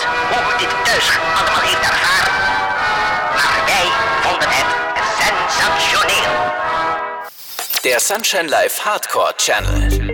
hoe dit thuis allemaal heeft ervaren. Maar wij vonden het sensationeel. Der Sunshine Live Hardcore Channel.